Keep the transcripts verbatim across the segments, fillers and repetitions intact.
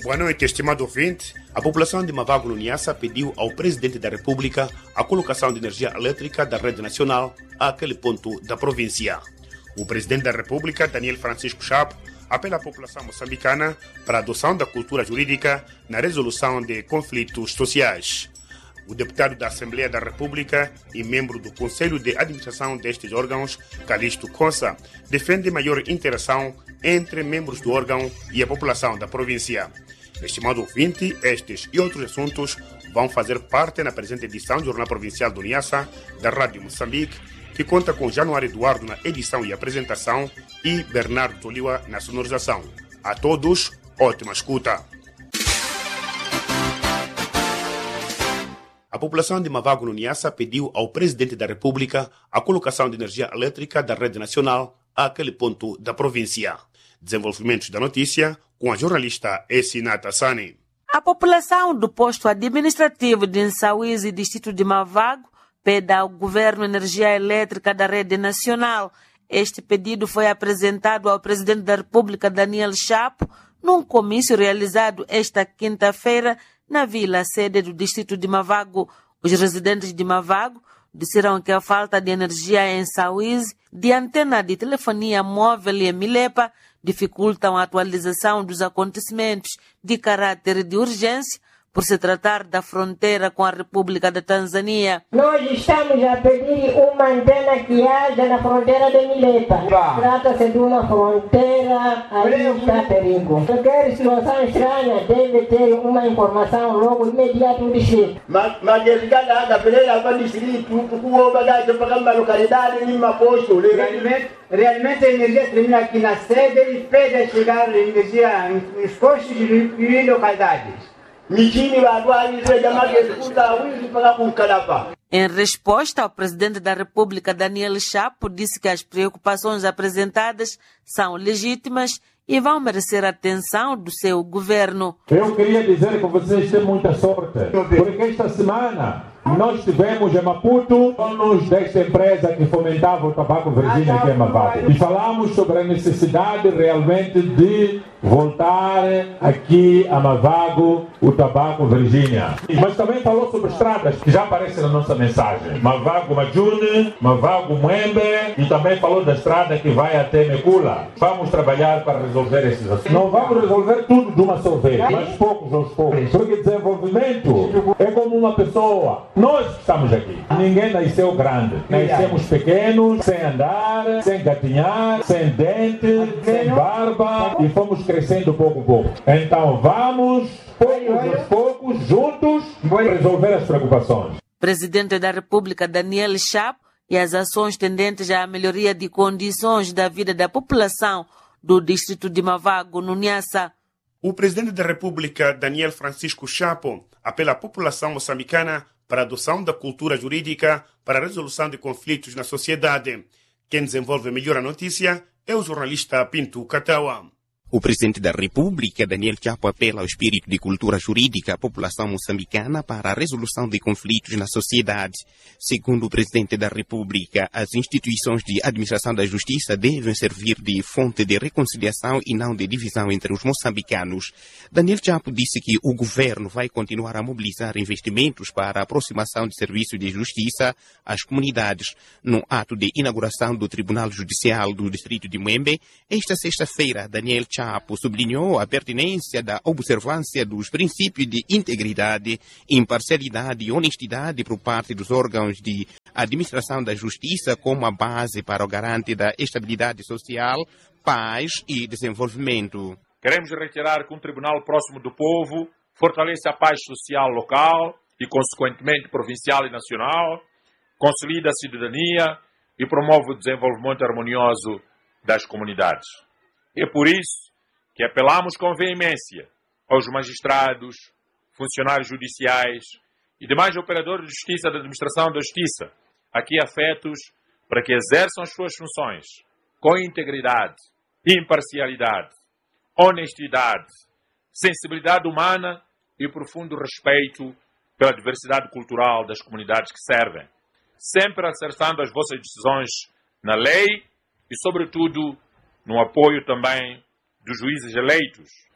Boa noite, estimado ouvinte. A população de Mavago, no Niassa, pediu ao Presidente da República a colocação de energia elétrica da rede nacional àquele ponto da província. O Presidente da República, Daniel Francisco Chapo, apela à população moçambicana para a adoção da cultura jurídica na resolução de conflitos sociais. O deputado da Assembleia da República e membro do Conselho de Administração destes órgãos, Calixto Consa, defende maior interação entre membros do órgão e a população da província. Estimado ouvinte, estes e outros assuntos vão fazer parte na presente edição do Jornal Provincial do Niassa, da Rádio Moçambique, que conta com Januário Eduardo na edição e apresentação e Bernardo Toliwa na sonorização. A todos, ótima escuta. A população de Mavago, no Niassa, pediu ao Presidente da República a colocação de energia elétrica da rede nacional àquele ponto da província. Desenvolvimentos da notícia com a jornalista Essinata Sani. A população do posto administrativo de Nsauizi, distrito de Mavago, pede ao governo energia elétrica da rede nacional. Este pedido foi apresentado ao Presidente da República, Daniel Chapo, num comício realizado esta quinta-feira na vila sede do distrito de Mavago. Os residentes de Mavago disseram que a falta de energia em Nsauizi, de antena de telefonia móvel e Milepa, dificultam a atualização dos acontecimentos de caráter de urgência, por se tratar da fronteira com a República da Tanzânia. Nós estamos a pedir uma antena que haja na fronteira de Milepa. Trata-se de uma fronteira, aí está perigo. Qualquer situação estranha deve ter uma informação logo imediata do distrito. Mas a peleia para o distrito, o bagagem para a localidade, nem uma posto. Realmente, realmente a energia termina aqui na sede e pede chegar a energia nos postos e localidades. Em resposta, ao Presidente da República, Daniel Chapo, disse que as preocupações apresentadas são legítimas e vão merecer a atenção do seu governo. Eu queria dizer que vocês têm muita sorte, porque esta semana nós tivemos em Maputo donos desta empresa que fomentava o tabaco Virgínia aqui em Mavago. E falamos sobre a necessidade realmente de voltar aqui a Mavago o tabaco Virgínia. Mas também falou sobre estradas que já aparecem na nossa mensagem. Mavago Majune, Mavago Mwembe, e também falou da estrada que vai até Mekula. Vamos trabalhar para resolver esses assuntos. Não vamos resolver tudo de uma só vez, mas poucos aos poucos. Porque desenvolvimento é como uma pessoa. Nós que estamos aqui, ninguém nasceu grande. Nascemos pequenos, sem andar, sem gatinhar, sem dente, sem barba e fomos crescendo pouco a pouco. Então vamos, poucos aos poucos, juntos, resolver as preocupações. Presidente da República, Daniel Chapo, e as ações tendentes à melhoria de condições da vida da população do distrito de Mavago, no Niassa. O Presidente da República, Daniel Francisco Chapo, apela à população moçambicana para a adoção da cultura jurídica para a resolução de conflitos na sociedade. Quem desenvolve melhor a notícia é o jornalista Pinto Catawa. O Presidente da República, Daniel Chapo, apela ao espírito de cultura jurídica à população moçambicana para a resolução de conflitos na sociedade. Segundo o Presidente da República, as instituições de administração da justiça devem servir de fonte de reconciliação e não de divisão entre os moçambicanos. Daniel Chapo disse que o governo vai continuar a mobilizar investimentos para a aproximação de serviços de justiça às comunidades. No ato de inauguração do Tribunal Judicial do Distrito de Mwembe, esta sexta-feira, Daniel Chapo Chapo sublinhou a pertinência da observância dos princípios de integridade, imparcialidade e honestidade por parte dos órgãos de administração da justiça como a base para o garante da estabilidade social, paz e desenvolvimento. Queremos reiterar que um tribunal próximo do povo fortalece a paz social local e, consequentemente, provincial e nacional, consolida a cidadania e promove o desenvolvimento harmonioso das comunidades. É por isso que apelamos com veemência aos magistrados, funcionários judiciais e demais operadores de justiça da administração da justiça, aqui afetos, para que exerçam as suas funções com integridade, imparcialidade, honestidade, sensibilidade humana e profundo respeito pela diversidade cultural das comunidades que servem, sempre acertando as vossas decisões na lei e, sobretudo, no apoio também dos juízes eleitos,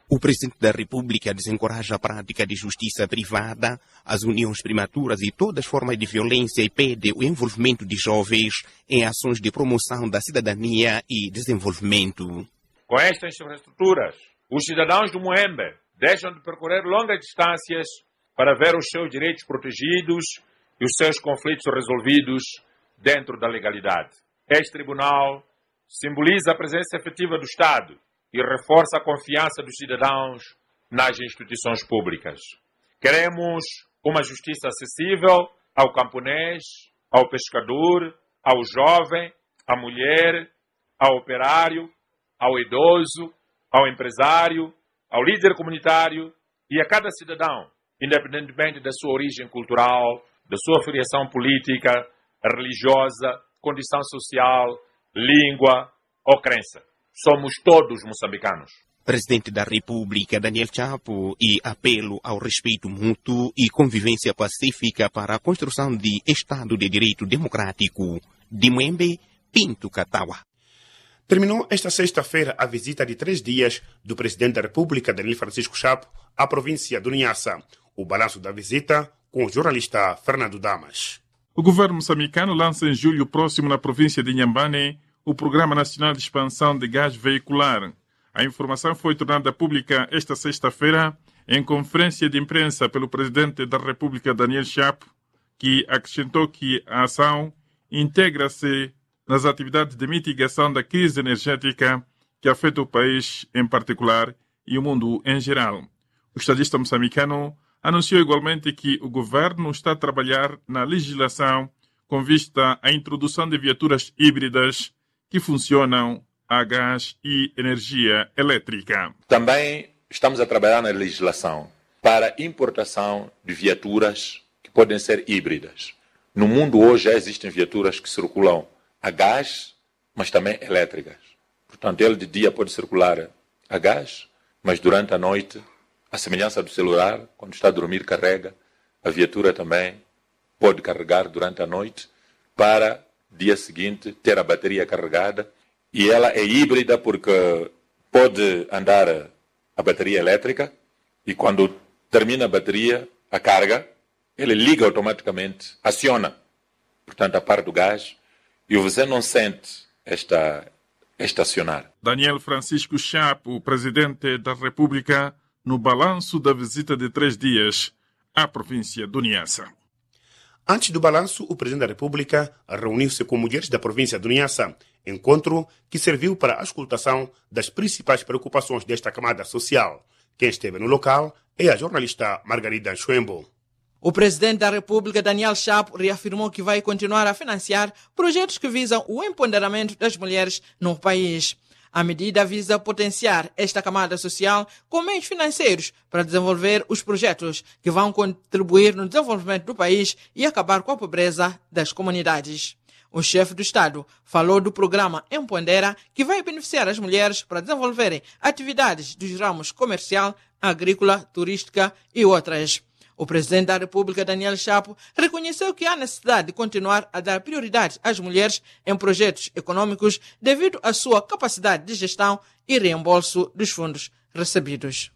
O Presidente da República desencoraja a prática de justiça privada, as uniões primaturas e todas as formas de violência e pede o envolvimento de jovens em ações de promoção da cidadania e desenvolvimento. Com estas infraestruturas, os cidadãos do Moembe deixam de percorrer longas distâncias para ver os seus direitos protegidos e os seus conflitos resolvidos dentro da legalidade. Este tribunal simboliza a presença efetiva do Estado e reforça a confiança dos cidadãos nas instituições públicas. Queremos uma justiça acessível ao camponês, ao pescador, ao jovem, à mulher, ao operário, ao idoso, ao empresário, ao líder comunitário e a cada cidadão, independentemente da sua origem cultural, da sua filiação política, religiosa, condição social, língua ou crença. Somos todos moçambicanos. Presidente da República, Daniel Chapo, e apelo ao respeito mútuo e convivência pacífica para a construção de Estado de Direito Democrático. De Moembe, Pinto Katawa. Terminou esta sexta-feira a visita de três dias do Presidente da República, Daniel Francisco Chapo, à província do Niassa. O balanço da visita com o jornalista Fernando Damas. O governo moçambicano lança em julho próximo na província de Inhambane o Programa Nacional de Expansão de Gás Veicular. A informação foi tornada pública esta sexta-feira em conferência de imprensa pelo Presidente da República, Daniel Chapo, que acrescentou que a ação integra-se nas atividades de mitigação da crise energética que afeta o país em particular e o mundo em geral. O estadista moçambicano anunciou igualmente que o governo está a trabalhar na legislação com vista à introdução de viaturas híbridas que funcionam a gás e energia elétrica. Também estamos a trabalhar na legislação para importação de viaturas que podem ser híbridas. No mundo hoje já existem viaturas que circulam a gás, mas também elétricas. Portanto, ele de dia pode circular a gás, mas durante a noite, à semelhança do celular, quando está a dormir, carrega. A viatura também pode carregar durante a noite para dia seguinte ter a bateria carregada. E ela é híbrida porque pode andar a bateria elétrica e quando termina a bateria, a carga, ele liga automaticamente, aciona, portanto, a parte do gás e você não sente esta, esta acionar. Daniel Francisco Chapo, Presidente da República, no balanço da visita de três dias à província do Niassa. Antes do balanço, o Presidente da República reuniu-se com mulheres da província do Niassa, encontro que serviu para a auscultação das principais preocupações desta camada social. Quem esteve no local é a jornalista Margarida Chuembo. O Presidente da República, Daniel Chapo, reafirmou que vai continuar a financiar projetos que visam o empoderamento das mulheres no país. A medida visa potenciar esta camada social com meios financeiros para desenvolver os projetos que vão contribuir no desenvolvimento do país e acabar com a pobreza das comunidades. O chefe do Estado falou do programa Empodera, que vai beneficiar as mulheres para desenvolverem atividades dos ramos comercial, agrícola, turística e outras. O Presidente da República, Daniel Chapo, reconheceu que há necessidade de continuar a dar prioridade às mulheres em projetos econômicos devido à sua capacidade de gestão e reembolso dos fundos recebidos.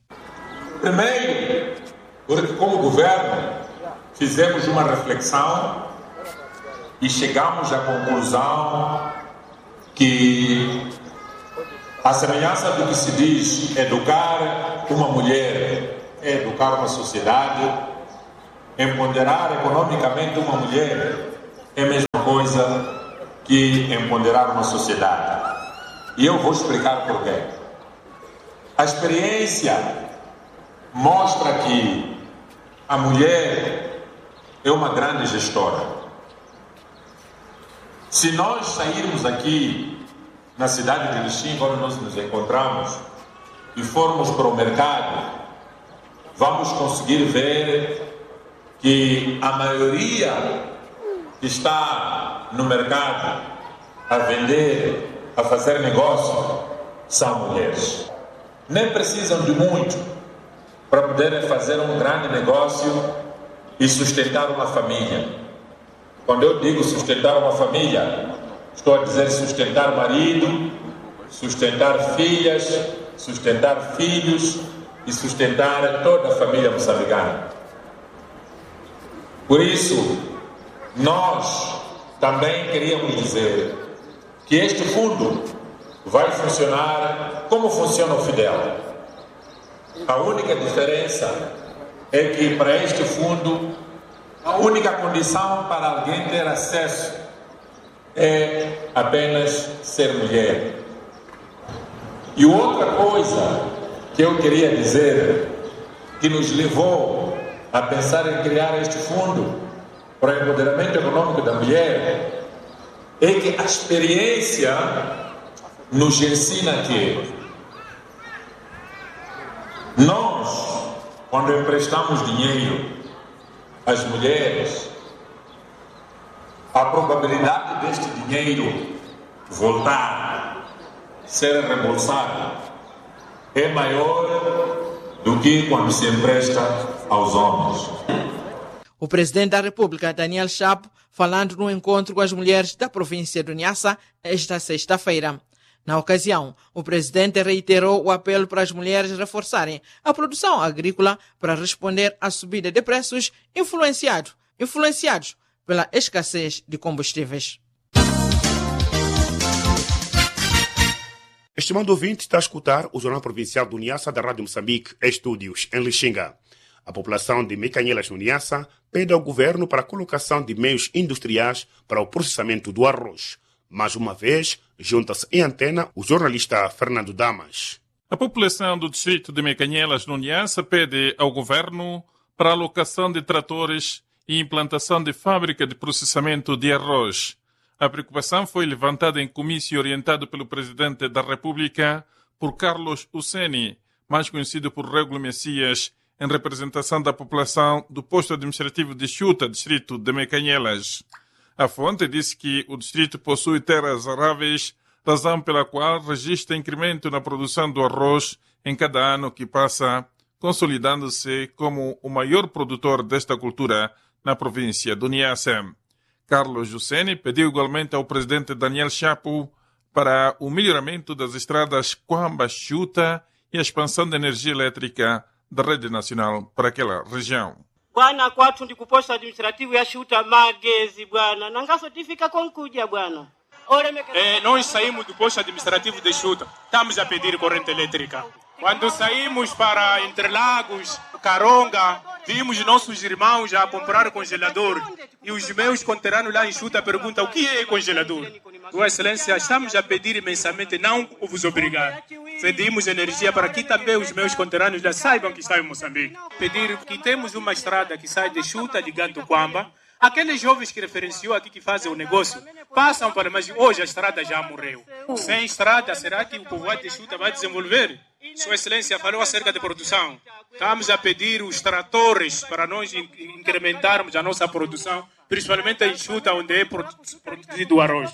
Primeiro, porque como governo fizemos uma reflexão e chegamos à conclusão que, à semelhança do que se diz educar uma mulher é educar uma sociedade, empoderar economicamente uma mulher é a mesma coisa que empoderar uma sociedade. E eu vou explicar por quê. A experiência mostra que a mulher é uma grande gestora. Se nós sairmos aqui na cidade de Lixinga, onde nós nos encontramos, e formos para o mercado, vamos conseguir ver que a maioria que está no mercado a vender, a fazer negócio, são mulheres. Nem precisam de muito para poderem fazer um grande negócio e sustentar uma família. Quando eu digo sustentar uma família, estou a dizer sustentar marido, sustentar filhas, sustentar filhos, e sustentar toda a família moçambicana. Por isso, nós também queríamos dizer que este fundo vai funcionar como funciona o Fidel. A única diferença é que para este fundo, a única condição para alguém ter acesso é apenas ser mulher. E outra coisa que eu queria dizer, que nos levou a pensar em criar este fundo para o empoderamento econômico da mulher, é que a experiência nos ensina que nós, quando emprestamos dinheiro às mulheres, a probabilidade deste dinheiro voltar, ser reembolsado, é maior do que quando se empresta aos homens. O presidente da República, Daniel Chapo, falando no encontro com as mulheres da província do Niassa esta sexta-feira. Na ocasião, o presidente reiterou o apelo para as mulheres reforçarem a produção agrícola para responder à subida de preços influenciado, influenciados pela escassez de combustíveis. Estimado ouvinte, está a escutar o Jornal Provincial do Niassa da Rádio Moçambique, estúdios em Lixinga. A população de Mecanhelas no Niassa pede ao governo para a colocação de meios industriais para o processamento do arroz. Mais uma vez, junta-se em antena o jornalista Fernando Damas. A população do distrito de Mecanhelas no Niassa pede ao governo para a alocação de tratores e implantação de fábrica de processamento de arroz. A preocupação foi levantada em comício orientado pelo presidente da República por Carlos Uceni, mais conhecido por Régulo Messias, em representação da população do posto administrativo de Xuta, distrito de Mecanhelas. A fonte disse que o distrito possui terras aráveis, razão pela qual registra incremento na produção do arroz em cada ano que passa, consolidando-se como o maior produtor desta cultura na província do Niassa. Carlos Jusseni pediu igualmente ao presidente Daniel Chapo para o melhoramento das estradas Coamba-Xuta e a expansão da energia elétrica da rede nacional para aquela região. Bwana kwatu ndi kuposta administrativo ya Xuta magezi bwana nangaso tifika konkuja bwana. É, nós saímos do posto administrativo de Xuta, estamos a pedir corrente elétrica. Quando saímos para Interlagos, Caronga, vimos nossos irmãos a comprar congelador. E os meus conterrâneos lá em Xuta perguntam o que é congelador. Sua Excelência, estamos a pedir imensamente, não vos obrigar. Pedimos energia para que também os meus conterrâneos já saibam que está em Moçambique. Pedir que temos uma estrada que sai de Xuta, ligando Coamba. Aqueles jovens que referenciou aqui que fazem o negócio, passam para, mas hoje a estrada já morreu. Sem estrada, será que o povoado de Xuta vai desenvolver? Sua Excelência falou acerca de produção. Estamos a pedir os tratores para nós incrementarmos a nossa produção, principalmente em Xuta, onde é produzido o arroz.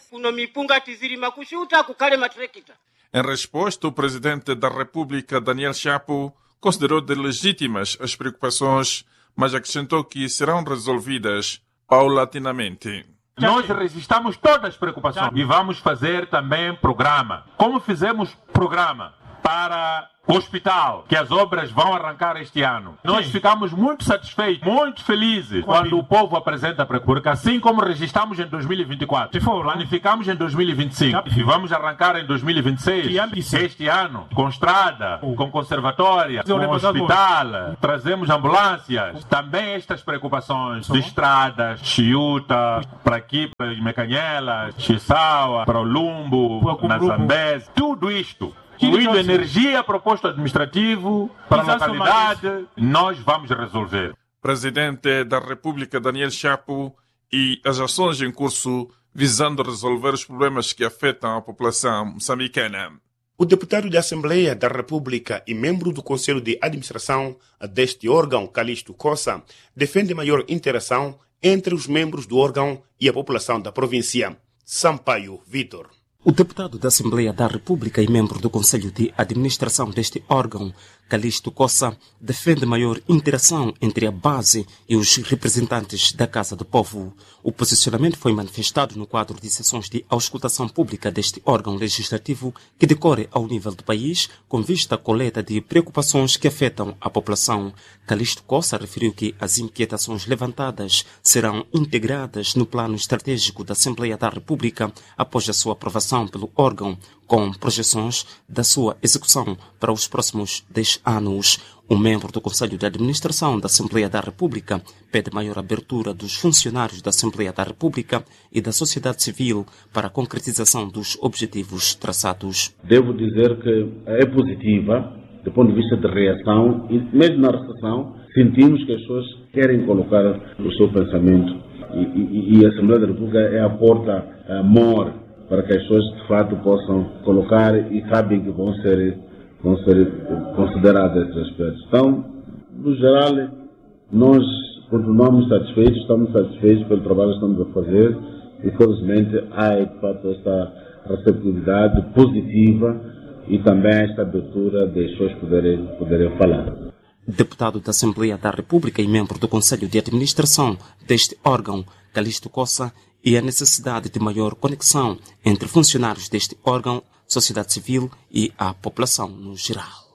Em resposta, o presidente da República, Daniel Chapo, considerou de legítimas as preocupações, mas acrescentou que serão resolvidas paulatinamente. Nós registramos todas as preocupações e vamos fazer também programa. Como fizemos programa para o hospital, que as obras vão arrancar este ano. Nós Sim. ficamos muito satisfeitos, muito felizes quando o povo apresenta a procura, assim como registramos em dois mil e vinte e quatro. Planificamos em dois mil e vinte e cinco e vamos arrancar em dois mil e vinte e seis. Este ano, com estrada, com conservatória, com hospital, trazemos ambulâncias. Também estas preocupações de estradas, Chiuta, para aqui, para Mecanhelas, Chissauá, para o Lumbo, na Zambésia, tudo isto. Incluindo energia, proposto administrativo para a localidade, nós vamos resolver. Presidente da República, Daniel Chapo, e as ações em curso visando resolver os problemas que afetam a população moçambicana. O deputado da Assembleia da República e membro do Conselho de Administração deste órgão, Calixto Coça, defende maior interação entre os membros do órgão e a população da província. Sampaio Vitor. O deputado da Assembleia da República e membro do Conselho de Administração deste órgão, Calixto Coça defende maior interação entre a base e os representantes da Casa do Povo. O posicionamento foi manifestado no quadro de sessões de auscultação pública deste órgão legislativo que decorre ao nível do país, com vista à coleta de preocupações que afetam a população. Calixto Coça referiu que as inquietações levantadas serão integradas no plano estratégico da Assembleia da República após a sua aprovação pelo órgão, com projeções da sua execução para os próximos dez anos. Um membro do Conselho de Administração da Assembleia da República pede maior abertura dos funcionários da Assembleia da República e da sociedade civil para a concretização dos objetivos traçados. Devo dizer que é positiva do ponto de vista de reação e mesmo na recepção sentimos que as pessoas querem colocar o seu pensamento e, e, e a Assembleia da República é a porta maior para que as pessoas de fato possam colocar e sabem que vão ser, vão ser consideradas esses aspectos. Então, no geral, nós continuamos satisfeitos, estamos satisfeitos pelo trabalho que estamos a fazer e felizmente há de fato esta receptividade positiva e também esta abertura de as pessoas poderem, poderem falar. Deputado da Assembleia da República e membro do Conselho de Administração deste órgão, Calixto Coça, e a necessidade de maior conexão entre funcionários deste órgão, sociedade civil e a população no geral.